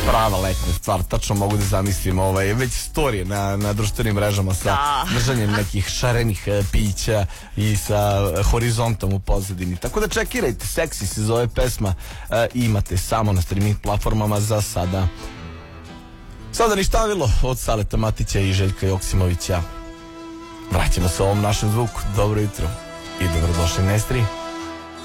Prava letnja stvar, tačno mogu da zamislim već storije na društvenim mrežama sa držanjem nekih šarenih pića i sa horizontom u pozadini. Tako da čekirajte, Seksi se zove pesma, imate samo na streaming platformama za sada. Sada ništavilo od Saleta Matića i Željka Joksimovića. Vraćamo se ovom našem zvuku. Dobro jutro i dobrodošli na S3.